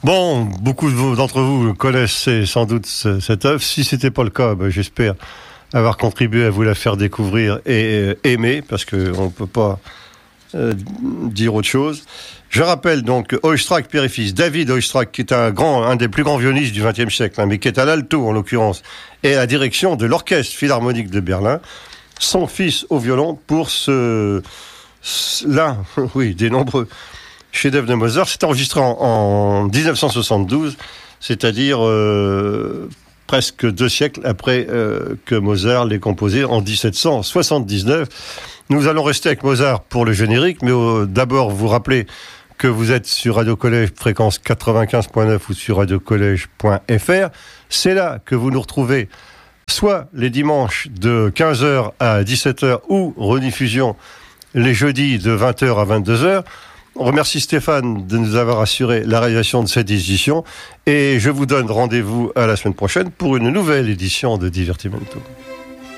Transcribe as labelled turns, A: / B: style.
A: Bon, beaucoup d'entre vous connaissez sans doute cette œuvre. Si ce n'était pas le cas, j'espère avoir contribué à vous la faire découvrir et aimer, parce qu'on ne peut pas dire autre chose. Je rappelle donc Oistrakh, père et fils, David Oistrakh, qui est un des plus grands violonistes du XXe siècle, mais qui est à l'alto en l'occurrence, et à la direction de l'Orchestre Philharmonique de Berlin. Son fils au violon pour l'un des nombreux chefs-d'œuvre de Mozart. C'est enregistré en 1972, c'est-à-dire presque 2 siècles après que Mozart l'ait composé en 1779. Nous allons rester avec Mozart pour le générique, mais d'abord vous rappeler que vous êtes sur Radio Collège, fréquence 95.9 ou sur radiocollège.fr. C'est là que vous nous retrouvez soit les dimanches de 15h à 17h ou rediffusion les jeudis de 20h à 22h. On remercie Stéphane de nous avoir assuré la réalisation de cette édition et je vous donne rendez-vous à la semaine prochaine pour une nouvelle édition de Divertimento.